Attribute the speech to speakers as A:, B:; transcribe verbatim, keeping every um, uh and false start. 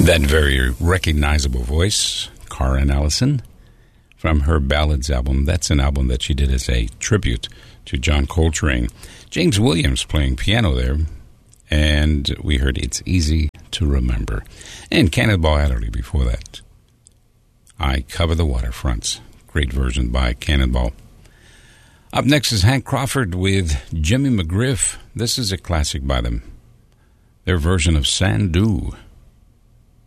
A: That very recognizable voice, Karen Allison, from her Ballads album. That's an album that she did as a tribute to John Coltrane. James Williams playing piano there, and we heard It's Easy to Remember. And Cannonball Adderley before that. I Cover the Waterfronts. Great version by Cannonball. Up next is Hank Crawford with Jimmy McGriff. This is a classic by them. Their version of Sandu.